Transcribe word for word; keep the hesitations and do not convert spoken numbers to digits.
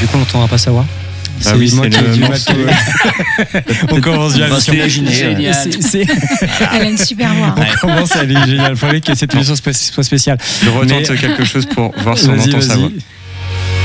du coup, on n'entendra pas savoir. Ah oui, moi c'est qui ai le du mal. morceau. On commence bien. On va se l'imaginer. Génial. C'est- c'est- Elle a une super voix. On commence, elle est géniale. Il fallait que cette émission soit spéciale. Je retente Mais- quelque chose pour voir si on Vas-y, entend sa voix. vas-y.